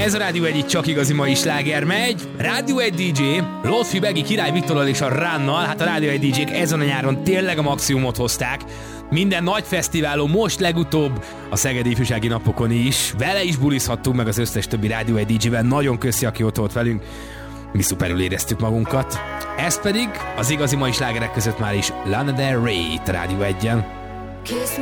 Ez a Rádió 1 csak igazi mai sláger megy. Rádió 1 DJ, Lotfi Begi, Király Viktorral és a Runnal. Hát a Rádió 1 DJ-k ezen a nyáron tényleg a maximumot hozták. Minden nagy fesztiválon, most legutóbb a Szegedi Ifjúsági Napokon is. Vele is bulizhattunk, meg az összes többi Rádió 1 DJ-vel. Nagyon köszi, aki ott volt velünk. Mi szuperül éreztük magunkat. Ez pedig az igazi mai slágerek között már is Lana Del Rey Rádió 1-en.